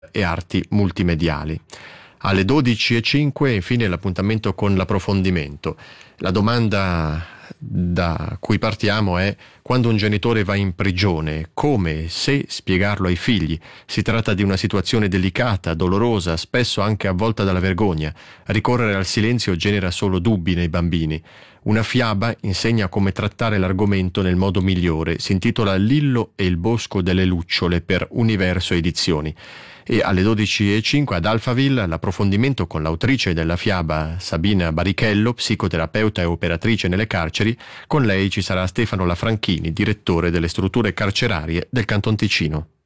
e arti multimediali. Alle 12:05 infine l'appuntamento con l'approfondimento. La domanda da cui partiamo è: quando un genitore va in prigione, come e se spiegarlo ai figli? Si tratta di una situazione delicata, dolorosa, spesso anche avvolta dalla vergogna. Ricorrere al silenzio genera solo dubbi nei bambini. Una fiaba insegna come trattare l'argomento nel modo migliore. Si intitola Lillo e il bosco delle lucciole per Universo Edizioni. E alle 12:05 ad Alphaville l'approfondimento con l'autrice della fiaba Sabina Barichello, psicoterapeuta e operatrice nelle carceri. Con lei ci sarà Stefano Lafranchini, direttore delle strutture carcerarie del Canton Ticino.